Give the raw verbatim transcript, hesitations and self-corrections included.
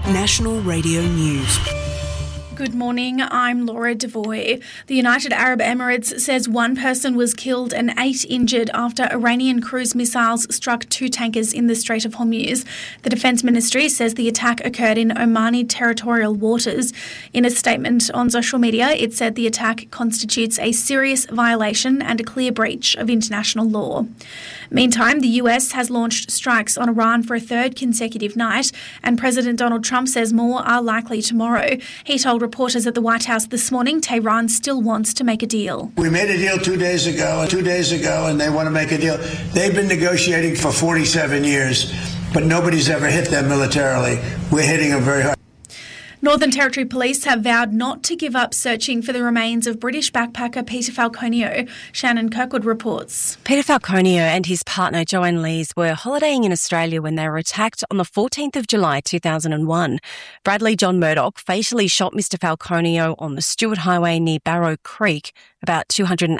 National Radio News. Good morning, I'm Laura Devoy. The United Arab Emirates says one person was killed and eight injured after Iranian cruise missiles struck two tankers in the Strait of Hormuz. The Defence Ministry says the attack occurred in Omani territorial waters. In a statement on social media, it said the attack constitutes a serious violation and a clear breach of international law. Meantime, the U S has launched strikes on Iran for a third consecutive night, and President Donald Trump says more are likely tomorrow. He told reporters at the White House this morning Tehran still wants to make a deal. We made a deal two days ago, two days ago, and they want to make a deal. They've been negotiating for forty-seven years, but nobody's ever hit them militarily. We're hitting them very hard. Northern Territory Police have vowed not to give up searching for the remains of British backpacker Peter Falconio. Shannon Kirkwood reports. Peter Falconio and his partner Joanne Lees were holidaying in Australia when they were attacked on the fourteenth of July two thousand one. Bradley John Murdoch fatally shot Mister Falconio on the Stewart Highway near Barrow Creek, about two hundred